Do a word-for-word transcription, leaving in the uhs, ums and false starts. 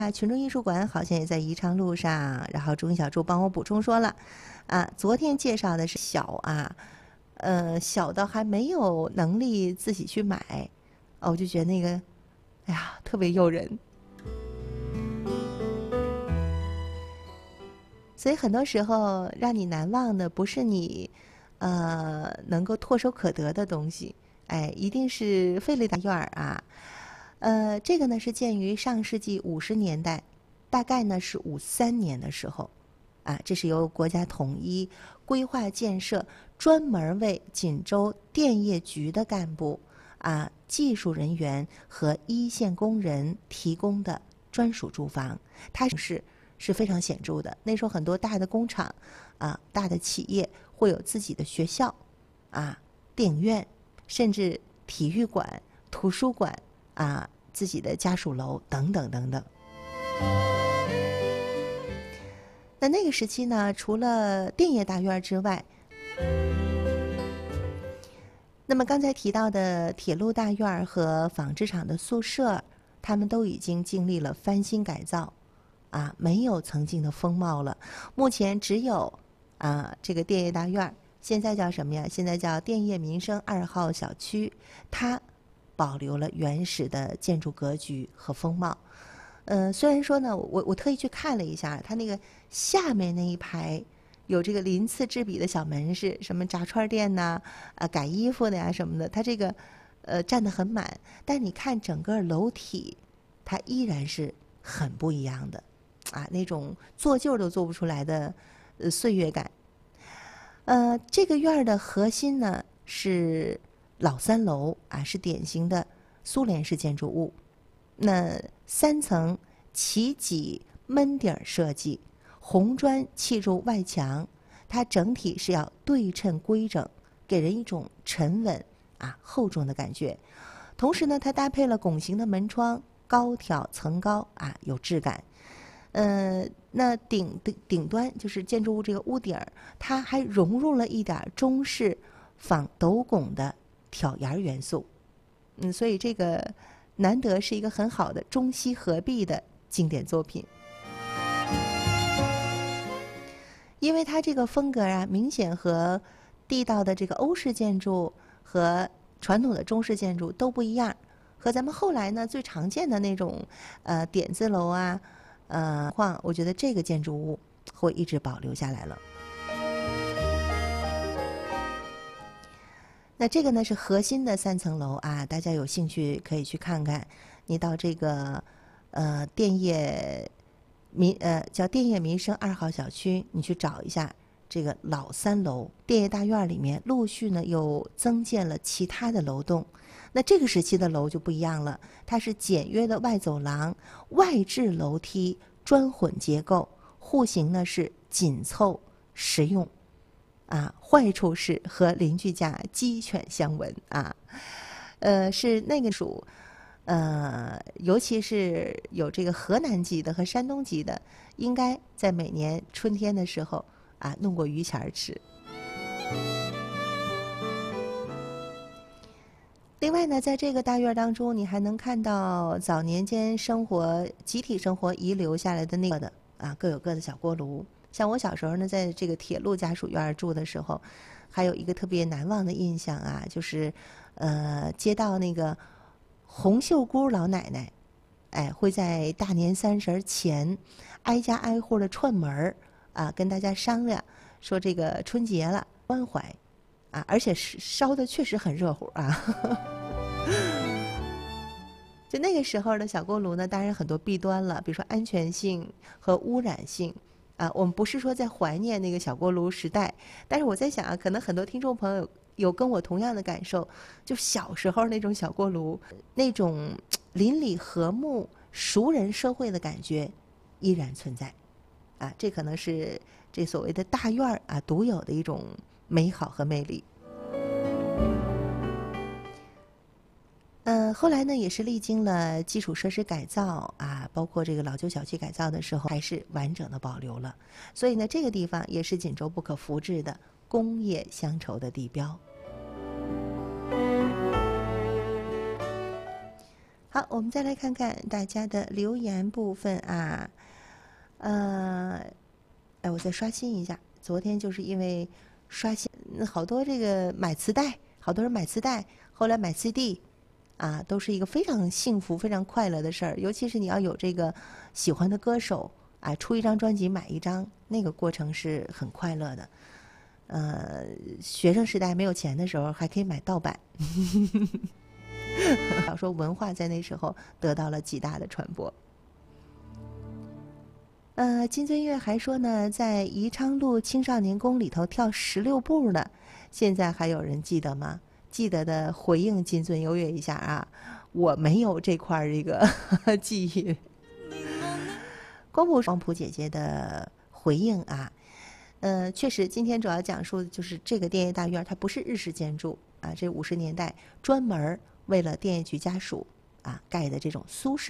啊，群众艺术馆好像也在宜昌路上，然后钟小柱帮我补充说了，啊，昨天介绍的是小啊，呃，小到还没有能力自己去买，哦，我就觉得那个，哎呀，特别诱人。所以很多时候让你难忘的不是你，呃，能够唾手可得的东西，哎，一定是费力大院儿啊。呃，这个呢是建于上世纪五十年代，大概呢是五三年的时候，啊，这是由国家统一规划建设，专门为锦州电业局的干部啊、技术人员和一线工人提供的专属住房，它是是非常显著的。那时候很多大的工厂啊、大的企业会有自己的学校啊、电影院，甚至体育馆、图书馆。啊，自己的家属楼等等等等。那那个时期呢，除了电业大院之外，那么刚才提到的铁路大院和纺织厂的宿舍，他们都已经经历了翻新改造，啊，没有曾经的风貌了。目前只有啊这个电业大院，现在叫什么呀？现在叫电业民生二号小区，它保留了原始的建筑格局和风貌。呃，虽然说呢，我我特意去看了一下，它那个下面那一排有这个鳞次栉比的小门市，什么炸串店呐、啊改衣服的呀什么的，它这个呃占得很满。但你看整个楼体，它依然是很不一样的，啊，那种做旧都做不出来的呃岁月感。呃，这个院儿的核心呢是老三楼啊，是典型的苏联式建筑物。那三层起脊闷底儿设计，红砖砌入外墙，它整体是要对称规整，给人一种沉稳啊厚重的感觉。同时呢，它搭配了拱形的门窗，高挑层高啊，有质感。呃，那顶顶顶端就是建筑物这个屋顶儿，它还融入了一点中式仿斗拱的挑檐元素。嗯，所以这个难得是一个很好的中西合璧的经典作品。因为它这个风格啊，明显和地道的这个欧式建筑和传统的中式建筑都不一样，和咱们后来呢最常见的那种呃点字楼啊，呃，况我觉得这个建筑物会一直保留下来了。那这个呢是核心的三层楼啊，大家有兴趣可以去看看。你到这个呃电业民呃叫电业民生二号小区，你去找一下这个老三楼电业大院里面，陆续呢又增建了其他的楼栋。那这个时期的楼就不一样了，它是简约的外走廊、外置楼梯、砖混结构，户型呢是紧凑实用。啊，坏处是和邻居家鸡犬相闻啊，呃，是那个属，呃，尤其是有这个河南籍的和山东籍的，应该在每年春天的时候啊弄过鱼钱吃。另外呢，在这个大院当中，你还能看到早年间生活集体生活遗留下来的那个的啊，各有各的小锅炉。像我小时候呢，在这个铁路家属院住的时候，还有一个特别难忘的印象啊，就是呃，接到那个红袖姑老奶奶，哎，会在大年三十前挨家挨户的串门儿啊，跟大家商量说这个春节了，关怀啊，而且是烧的确实很热乎啊。就那个时候的小锅炉呢，当然很多弊端了，比如说安全性和污染性。啊，我们不是说在怀念那个小锅炉时代，但是我在想啊，可能很多听众朋友有跟我同样的感受，就小时候那种小锅炉，那种邻里和睦、熟人社会的感觉依然存在。啊，这可能是这所谓的大院儿啊独有的一种美好和魅力。呃，后来呢，也是历经了基础设施改造啊，包括这个老旧小区改造的时候，还是完整的保留了。所以呢，这个地方也是锦州不可复制的工业乡愁的地标。 好，我们再来看看大家的留言部分啊。呃，哎，我再刷新一下，昨天就是因为刷新好多这个买磁带，好多人买磁带，后来买 C D， 啊，都是一个非常幸福、非常快乐的事儿。尤其是你要有这个喜欢的歌手啊，出一张专辑买一张，那个过程是很快乐的。呃，学生时代没有钱的时候，还可以买盗版。少说文化在那时候得到了极大的传播。呃，金尊月还说呢，在宜昌路青少年宫里头跳十六步呢，现在还有人记得吗？记得的回应金尊优越一下啊，我没有这块这个记忆。光谱光谱姐姐的回应啊，呃，确实，今天主要讲述的就是这个电业大院，它不是日式建筑啊，这五十年代专门为了电业局家属啊盖的这种苏式。